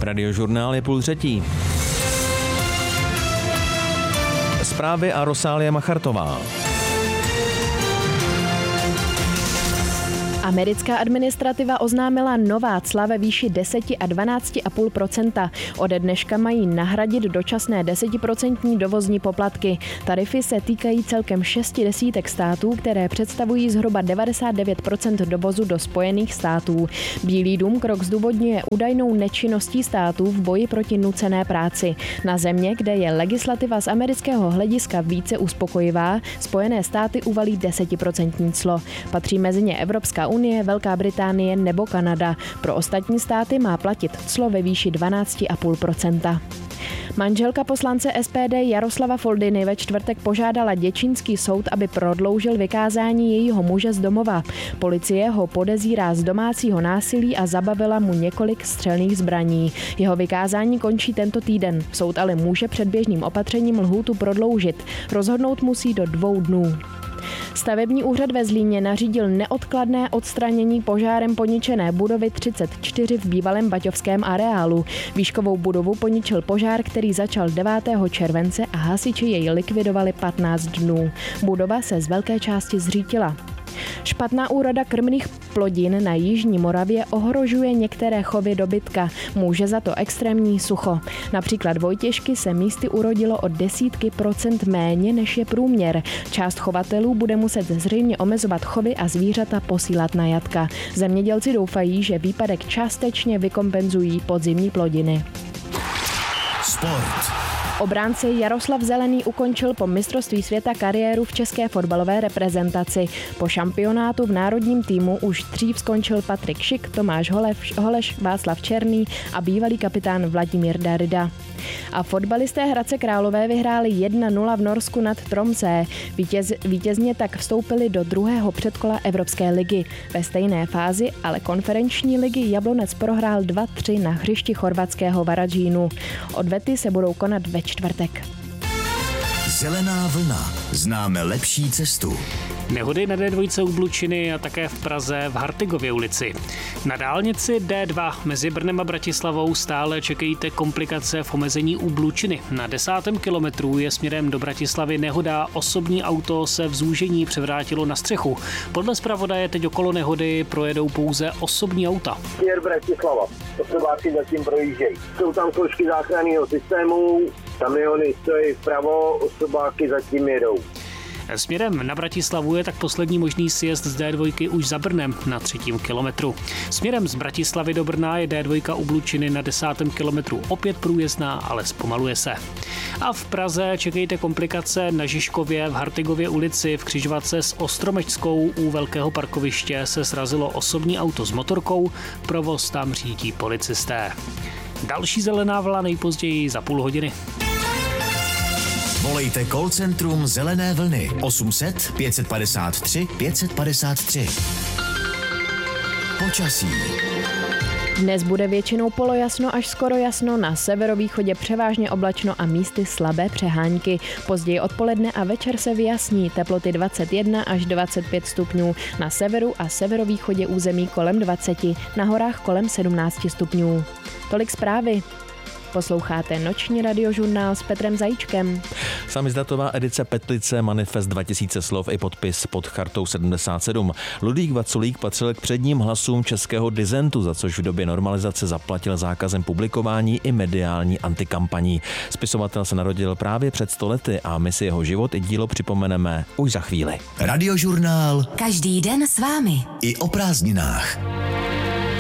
Radiožurnál je 2:30. Zprávy a Rosálie Machartová. Americká administrativa oznámila nová cla ve výši 10 a 12,5%. Ode dneška mají nahradit dočasné 10% dovozní poplatky. Tarify se týkají celkem 6 desítek států, které představují zhruba 99% dovozu do Spojených států. Bílý dům krok zdůvodňuje údajnou nečinností států v boji proti nucené práci. Na země, kde je legislativa z amerického hlediska více uspokojivá, Spojené státy uvalí 10% clo. Patří mezi ně Evropská unie, Velká Británie nebo Kanada. Pro ostatní státy má platit clo ve výši 12,5%. Manželka poslance SPD Jaroslava Foldyny ve čtvrtek požádala děčínský soud, aby prodloužil vykázání jejího muže z domova. Policie ho podezírá z domácího násilí a zabavila mu několik střelných zbraní. Jeho vykázání končí tento týden. Soud ale může předběžným opatřením lhůtu prodloužit. Rozhodnout musí do 2 dnů. Stavební úřad ve Zlíně nařídil neodkladné odstranění požárem poničené budovy 34 v bývalém baťovském areálu. Výškovou budovu poničil požár, který začal 9. července a hasiči jej likvidovali 15 dnů. Budova se z velké části zřítila. Špatná úroda krmných plodin na jižní Moravě ohrožuje některé chovy dobytka. Může za to extrémní sucho. Například vojtěžky se místy urodilo o desítky procent méně, než je průměr. Část chovatelů bude muset zřejmě omezovat chovy a zvířata posílat na jatka. Zemědělci doufají, že výpadek částečně vykompenzují podzimní plodiny. Sport. Obránce Jaroslav Zelený ukončil po mistrovství světa kariéru v české fotbalové reprezentaci. Po šampionátu v národním týmu už dřív skončil Patrik Šik, Tomáš Holeš, Václav Černý a bývalý kapitán Vladimír Darida. A fotbalisté Hradce Králové vyhráli 1-0 v Norsku nad Tromsø. Vítězně tak vstoupili do druhého předkola Evropské ligy. Ve stejné fázi ale konferenční ligy Jablonec prohrál 2-3 na hřišti chorvatského Varaždínu. Odvety se budou konat ve čtvrtek. Zelená vlna. Známe lepší cestu. Nehody na D2 u Blučiny a také v Praze v Hartigově ulici. Na dálnici D2 mezi Brnem a Bratislavou stále čekejte komplikace v omezení u Blučiny. Na 10. kilometru je směrem do Bratislavy nehoda, osobní auto se v zúžení převrátilo na střechu. Podle zpravodaje teď okolo nehody projedou pouze osobní auta. Směr Bratislava, osobáci zatím projíždějí. Jsou tam složky záchranného systému, kamiony stojí vpravo, osobáky zatím jedou. Směrem na Bratislavu je tak poslední možný sjezd z D2 už za Brnem na 3. kilometru. Směrem z Bratislavy do Brna je D2 u Blučiny na 10. kilometru opět průjezdná, ale zpomaluje se. A v Praze čekejte komplikace na Žižkově v Hartigově ulici. V křižovatce s Ostromečskou u velkého parkoviště se srazilo osobní auto s motorkou, provoz tam řídí policisté. Další zelená vlna nejpozději za půl hodiny. Volejte call centrum Zelené vlny 800 553 553. Počasí. Dnes bude většinou polojasno až skoro jasno, na severovýchodě převážně oblačno a místy slabé přehánky. Později odpoledne a večer se vyjasní, teploty 21 až 25 stupňů, na severu a severovýchodě území kolem 20, na horách kolem 17 stupňů. Tolik zprávy. Posloucháte noční radiožurnál s Petrem Zajíčkem. Samizdatová edice Petlice Manifest 2000 slov i podpis pod chartou 77. Ludvík Vaculík patřil k předním hlasům českého disentu, za což v době normalizace zaplatil zákazem publikování i mediální antikampaní. Spisovatel se narodil právě před 100 lety a my si jeho život i dílo připomeneme už za chvíli. Radiožurnál. Každý den s vámi. I o prázdninách.